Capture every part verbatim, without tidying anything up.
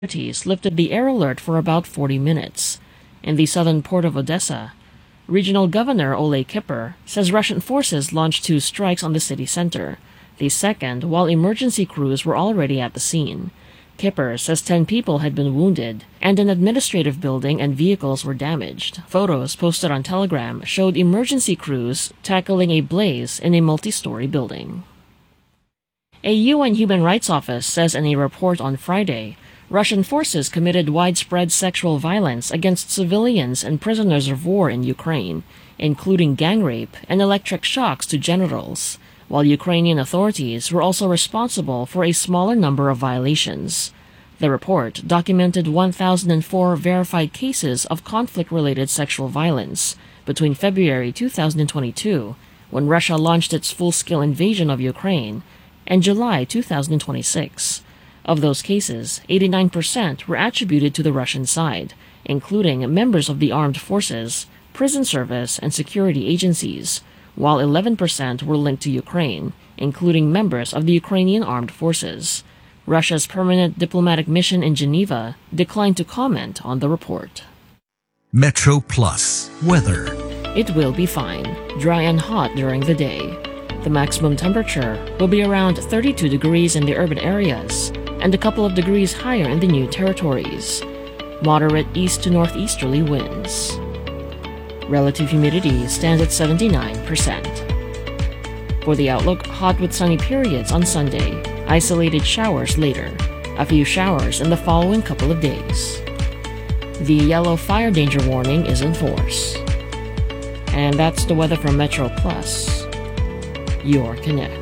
authorities lifted the air alert for about forty minutes. In the southern port of Odessa, Regional Governor Ole Kipper says Russian forces launched two strikes on the city center, the second while emergency crews were already at the scene. Kipper says ten people had been wounded, and an administrative building and vehicles were damaged. Photos posted on Telegram showed emergency crews tackling a blaze in a multi-story building. A U N Human Rights Office says in a report on Friday, Russian forces committed widespread sexual violence against civilians and prisoners of war in Ukraine, including gang rape and electric shocks to genitals, while Ukrainian authorities were also responsible for a smaller number of violations. The report documented one thousand four verified cases of conflict-related sexual violence between February two thousand twenty-two, when Russia launched its full-scale invasion of Ukraine, and July two thousand twenty-six. Of those cases, eighty-nine percent were attributed to the Russian side, including members of the armed forces, prison service, and security agencies, while eleven percent were linked to Ukraine, including members of the Ukrainian armed forces. Russia's permanent diplomatic mission in Geneva declined to comment on the report. Metro Plus weather. It will be fine, dry and hot during the day. The maximum temperature will be around thirty-two degrees in the urban areas and a couple of degrees higher in the new territories. Moderate east to northeasterly winds. Relative humidity stands at seventy-nine percent. For the outlook, hot with sunny periods on Sunday, isolated showers later, a few showers in the following couple of days. The yellow fire danger warning is in force. And that's the weather from Metro Plus, your Connect.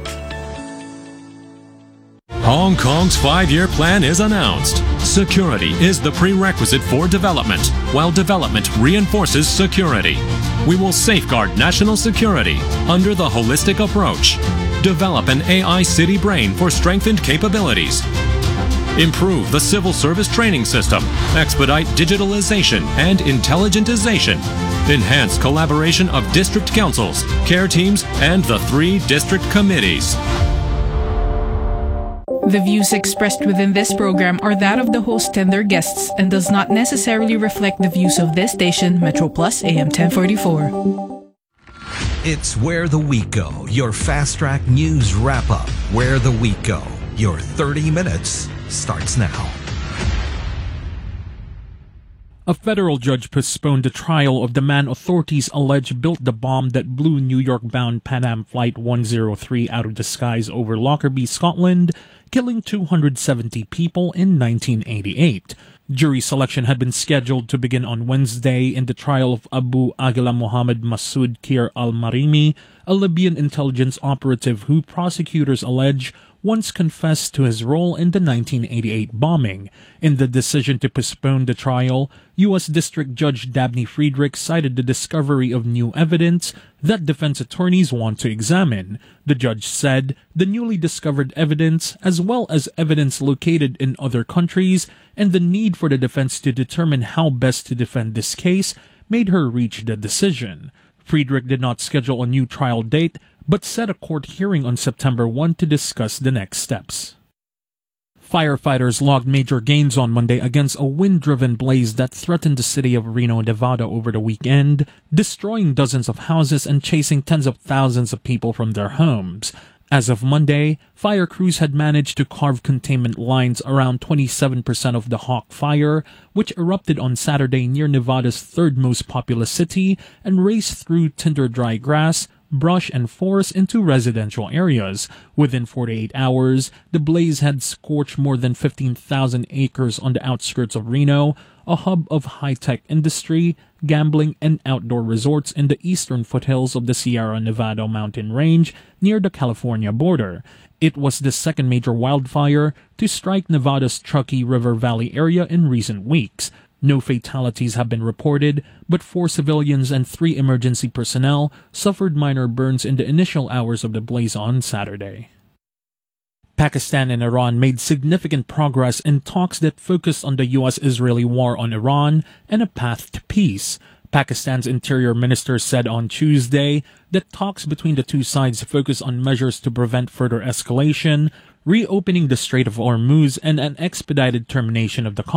Hong Kong's five-year plan is announced. Security is the prerequisite for development, while development reinforces security. We will safeguard national security under the holistic approach. Develop an A I city brain for strengthened capabilities. Improve the civil service training system. Expedite digitalization and intelligentization. Enhance collaboration of district councils, care teams, and the three district committees. The views expressed within this program are that of the host and their guests and does not necessarily reflect the views of this station, Metro Plus A M ten forty-four. It's Where the Week Go, your Fast Track News Wrap-Up. Where the Week Go, your thirty minutes starts now. A federal judge postponed the trial of the man authorities allege built the bomb that blew New York-bound Pan Am Flight one oh three out of the skies over Lockerbie, Scotland, killing two hundred seventy people in nineteen eighty-eight. Jury selection had been scheduled to begin on Wednesday in the trial of Abu Aghila Mohammed Masoud Kir al-Marimi, a Libyan intelligence operative who prosecutors allege once confessed to his role in the nineteen eighty-eight bombing. In the decision to postpone the trial, U S District Judge Dabney Friedrich cited the discovery of new evidence that defense attorneys want to examine. The judge said the newly discovered evidence, as well as evidence located in other countries, and the need for the defense to determine how best to defend this case, made her reach the decision. Friedrich did not schedule a new trial date, but set a court hearing on September first to discuss the next steps. Firefighters logged major gains on Monday against a wind-driven blaze that threatened the city of Reno, Nevada over the weekend, destroying dozens of houses and chasing tens of thousands of people from their homes. As of Monday, fire crews had managed to carve containment lines around twenty-seven percent of the Hawk Fire, which erupted on Saturday near Nevada's third most populous city and raced through tinder-dry grass, brush, and forest into residential areas. Within forty-eight hours, the blaze had scorched more than fifteen thousand acres on the outskirts of Reno, a hub of high-tech industry, gambling, and outdoor resorts in the eastern foothills of the Sierra Nevada mountain range near the California border. It was the second major wildfire to strike Nevada's Truckee River Valley area in recent weeks. No fatalities have been reported, but four civilians and three emergency personnel suffered minor burns in the initial hours of the blaze on Saturday. Pakistan and Iran made significant progress in talks that focused on the U S Israeli war on Iran and a path to peace. Pakistan's Interior Minister said on Tuesday that talks between the two sides focus on measures to prevent further escalation, reopening the Strait of Hormuz, and an expedited termination of the conflict.